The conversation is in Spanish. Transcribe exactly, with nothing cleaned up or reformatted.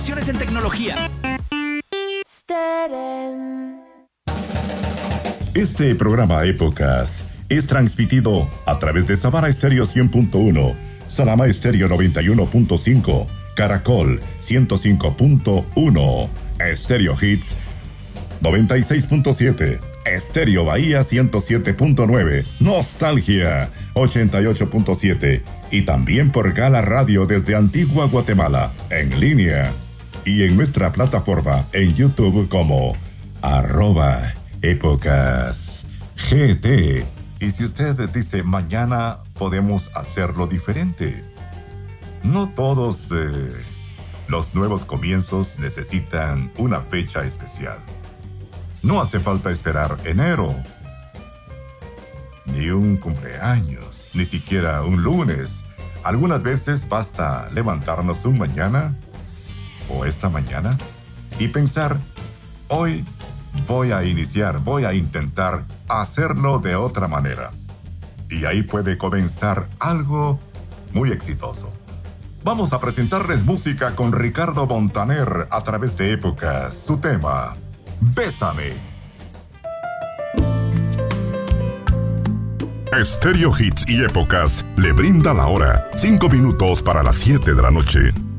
en tecnología. Este programa Épocas es transmitido a través de Savara Estéreo cien punto uno, Salama Estéreo noventa y uno punto cinco, Caracol ciento cinco punto uno, Estéreo Hits noventa y seis punto siete, Estéreo Bahía ciento siete punto nueve, Nostalgia ochenta y ocho punto siete y también por Gala Radio desde Antigua Guatemala, en línea y en nuestra plataforma en YouTube como arroba Épocas G T. Y si usted dice mañana podemos hacerlo diferente, no todos eh, los nuevos comienzos necesitan una fecha especial. No hace falta esperar enero, ni un cumpleaños, ni siquiera un lunes. Algunas veces basta levantarnos un mañana o esta mañana y pensar, hoy voy a iniciar, voy a intentar hacerlo de otra manera. Y ahí puede comenzar algo muy exitoso. Vamos a presentarles música con Ricardo Montaner a través de Épocas. Su tema, Bésame. Estéreo Hits y Épocas le brinda la hora. Cinco minutos para las siete de la noche.